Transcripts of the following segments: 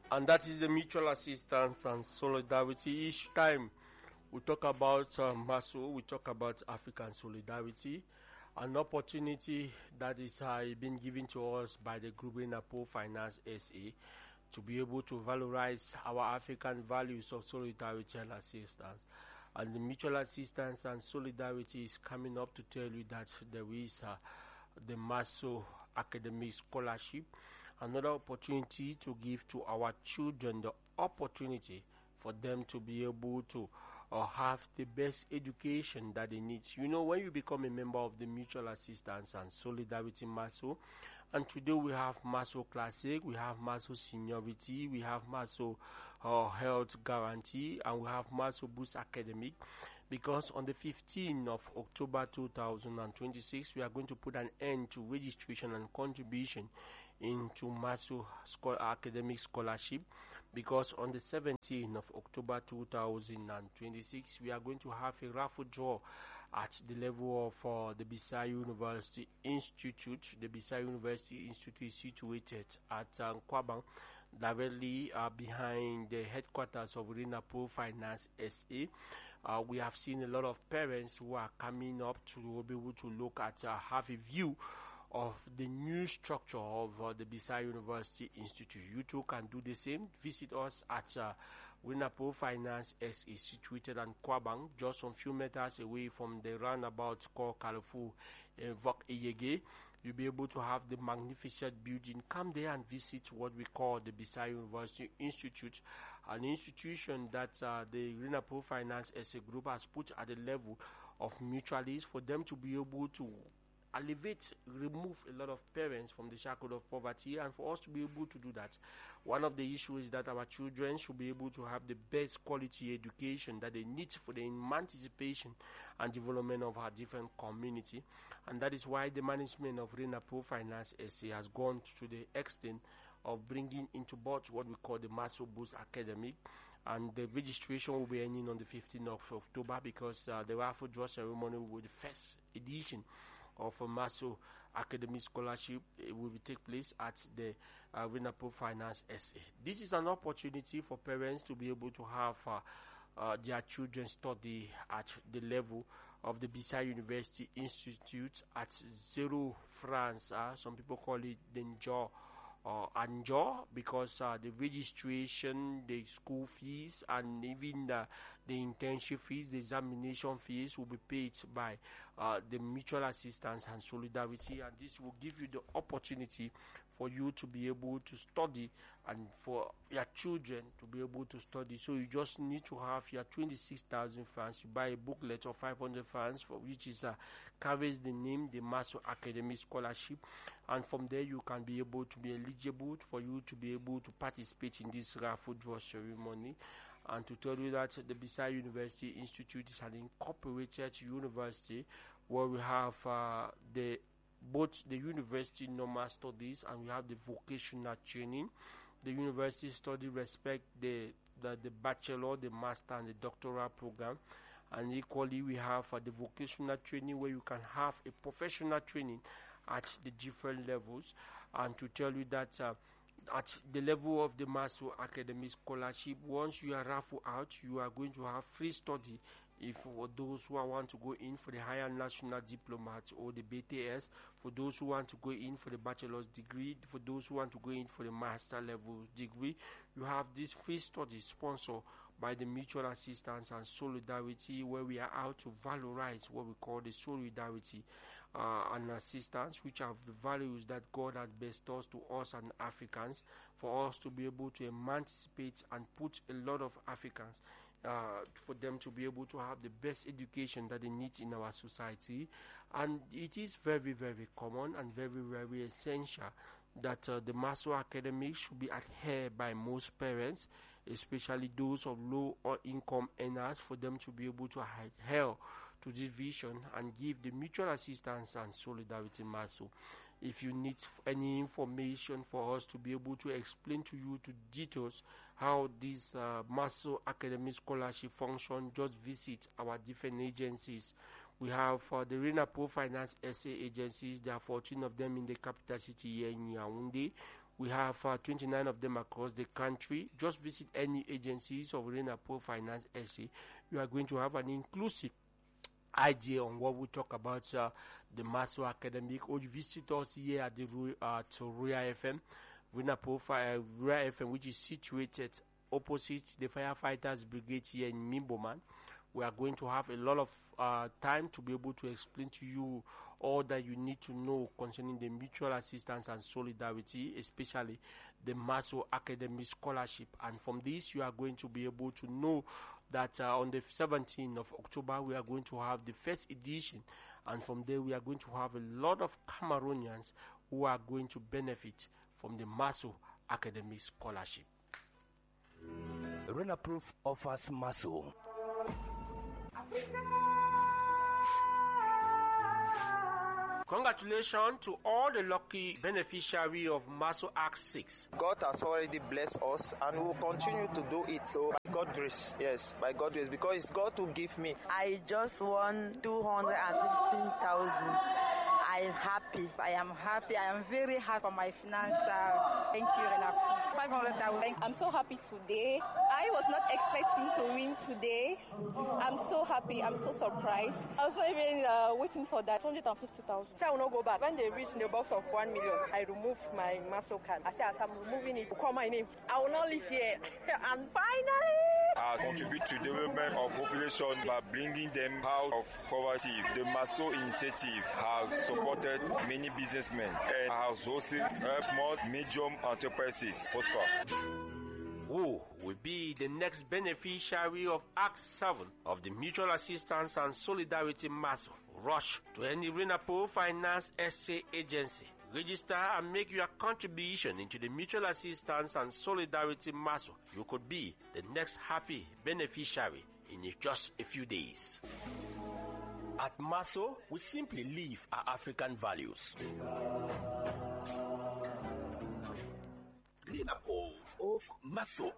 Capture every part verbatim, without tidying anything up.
and that is the mutual assistance and solidarity. Each time we talk about um, MASO, we talk about African solidarity, an opportunity that is uh, being given to us by the group Renapo Finance S A to be able to valorize our African values of solidarity and assistance. And the mutual assistance and solidarity is coming up to tell you that there is uh, the MASO Academic Scholarship, another opportunity to give to our children the opportunity for them to be able to uh, have the best education that they need. You know, when you become a member of the Mutual Assistance and Solidarity MASO, and today we have MASO Classic, we have MASO Seniority, we have MASO uh, Health Guarantee, and we have MASO Boost Academic, because on the fifteenth of October two thousand twenty-six, we are going to put an end to registration and contribution into MASO Scho- Academic Scholarship, because on the seventeenth of October two thousand twenty-six, we are going to have a raffle draw at the level of uh, the Bisai University Institute. The Bisai University Institute is situated at uh, Kwabang, directly uh, behind the headquarters of Renapo Finance S A. Uh, we have seen a lot of parents who are coming up to be able to look at, uh, have a view of the new structure of uh, the Bisai University Institute. You too can do the same. Visit us at uh, Renapo Finance S A, situated in Kwabang, just some few meters away from the roundabout called Kalafu in Vok Eyege. You'll be able to have the magnificent building. Come there and visit what we call the Bisai University Institute, an institution that uh, the Renapo Finance S A group has put at the level of mutualists for them to be able to elevate, remove a lot of parents from the shackle of poverty, and for us to be able to do that, one of the issues is that our children should be able to have the best quality education that they need for the emancipation and development of our different community. And that is why the management of Renapo Finance S A has gone to the extent of bringing into board what we call the MASO Boost Academic, and the registration will be ending on the fifteenth of October, because uh, the raffle draw ceremony will be the first edition of a MASO Academic Scholarship. It will take place at the uh, Renapo Finance S A. This is an opportunity for parents to be able to have uh, uh, their children study at the level of the Bisai University Institute at zero francs. Uh, some people call it Denjo or Anjo, because uh, the registration, the school fees, and even uh, the internship fees, the examination fees will be paid by uh, the mutual assistance and solidarity, and this will give you the opportunity for you to be able to study and for your children to be able to study. So you just need to have your twenty-six thousand francs. You buy a booklet of five hundred francs, for which is uh, carries the name, the MASO Academic Scholarship, and from there you can be able to be eligible for you to be able to participate in this raffle draw ceremony. And to tell you that the Bisai University Institute is an incorporated university where we have uh, the both the university normal studies and we have the vocational training. The university study respect the, the, the bachelor, the master, and the doctoral program. And equally, we have uh, the vocational training where you can have a professional training at the different levels. And to tell you that uh, at the level of the MASO Academic Scholarship, once you are raffle out, you are going to have free study if for those who want to go in for the higher national diploma or the B T S, for those who want to go in for the bachelor's degree, for those who want to go in for the master level degree, you have this free study sponsored by the Mutual Assistance and Solidarity, where we are out to valorize what we call the solidarity uh, and assistance, which are the values that God has bestowed to us and Africans, for us to be able to emancipate and put a lot of Africans Uh, for them to be able to have the best education that they need in our society. And it is very, very common and very, very essential that uh, the MASO Academy should be adhered by most parents, especially those of low or income earners, for them to be able to adhere to this vision and give the mutual assistance and solidarity MASO. If you need any information for us to be able to explain to you to details how this uh, MASO Academic Scholarship function, just visit our different agencies. We have uh, the Renapo Finance S A agencies. There are fourteen of them in the capital city here in Yaoundé. We have uh, twenty-nine of them across the country. Just visit any agencies of RENAPO Finance S A. You are going to have an inclusive idea on what we talk about uh, the Maso Academic. Or you visit us here at the uh, Royal F M, RENAPO uh, Royal F M, which is situated opposite the Firefighters Brigade here in Mimboman. We are going to have a lot of uh, time to be able to explain to you all that you need to know concerning the mutual assistance and solidarity, especially the Maso Academy Scholarship. And from this, you are going to be able to know that uh, on the seventeenth of October, we are going to have the first edition. And from there, we are going to have a lot of Cameroonians who are going to benefit from the Maso Academy Scholarship. RENAPRO offers Maso. Congratulations to all the lucky beneficiaries of Maso Act six. God has already blessed us and will continue to do it. So by God's grace, yes, by God's grace, because it's God who give me. I just won two hundred fifteen thousand. I'm happy. I am happy. I am very happy for my financial. Thank you, RENAPO. five hundred thousand. I'm so happy today. I was not expecting to win today. I'm so happy. I'm so surprised. I was not even uh, waiting for that. one hundred fifty thousand. I will not go back. When they reach the box of one million, I remove my Maso card. I say, as I'm removing it, call my name. I will not live here. And finally, I contribute to the development of population by bringing them out of poverty. The Maso initiative has supported many businessmen and has also helped small, medium enterprises prosper. Who will be the next beneficiary of Act seven of the Mutual Assistance and Solidarity Maso? Rush to any RENAPO Finance S A agency. Register and make your contribution into the Mutual Assistance and Solidarity Maso. You could be the next happy beneficiary in just a few days. At Maso, we simply live our African values. RENAPO of Maso.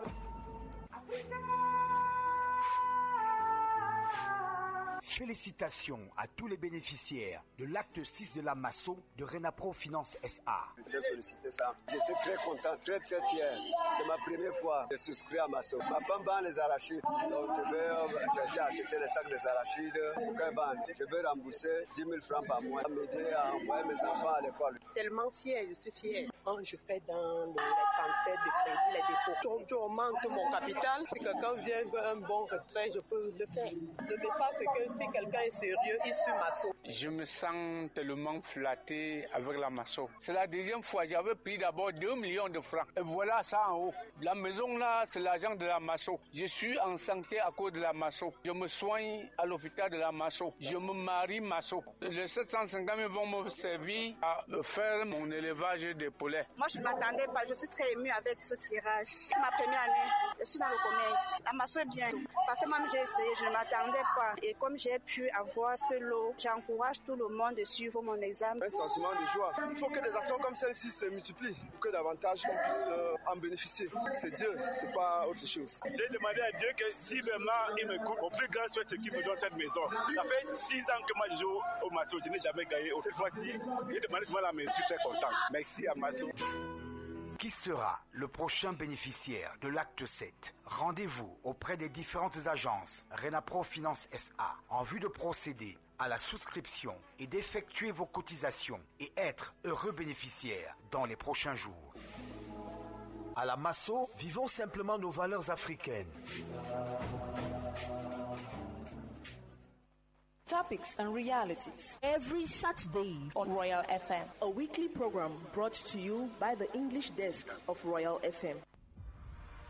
Félicitations à tous les bénéficiaires de l'acte six de la Maso de RENAPRO Finance S A. J'ai sollicité ça. J'étais très content, très très fier. C'est ma première fois de souscrire à Maso. Ma femme vend les arachides. Donc je vais, j'ai acheté les sacs des arachides. Je vais rembourser dix mille francs par mois. M'aider à envoyer mes enfants à l'école. Tellement fier, je suis fier. Quand je fais dans le, les transferts de crédit, les dépôts, donc j'augmente mon capital. Si quelqu'un vient veut un bon retrait, je peux le faire. Le message, c'est que si quelqu'un est sérieux, il suit Maso. Je me sens tellement flatté avec la Maso. C'est la deuxième fois. J'avais pris d'abord deux millions de francs. Et voilà ça en haut. La maison là, c'est l'argent de la Maso. Je suis en santé à cause de la Maso. Je me soigne à l'hôpital de la Maso. Je me marie Maso. Les sept cent cinquante mille vont me servir à faire mon élevage de poulets. Moi, je ne m'attendais pas. Je suis très émue avec ce tirage. C'est ma première année. Je suis dans le commerce. La Maso est bien. Parce que même j'ai essayé, je ne m'attendais pas. Et comme j'ai pu avoir ce lot, j'encourage tout le monde de suivre mon examen. Un sentiment de joie. Il faut que des actions comme celle-ci se multiplient pour que davantage on puisse euh, en bénéficier. C'est Dieu, c'est pas autre chose. J'ai demandé à Dieu que si vraiment il me coupe, au plus grand souhait, c'est qu'il me donne cette maison. Ça fait six ans que moi je joue au Maso, je n'ai jamais gagné. Cette fois-ci, j'ai demandé souvent la maison, je suis très content. Merci à Maso. Qui sera le prochain bénéficiaire de l'acte sept? Rendez-vous auprès des différentes agences RENAPRO Finance S A en vue de procéder à la souscription et d'effectuer vos cotisations et être heureux bénéficiaire dans les prochains jours. À la Maso, vivons simplement nos valeurs africaines. Topics and realities. Every Saturday on Royal F M. A weekly program brought to you by the English desk of Royal F M.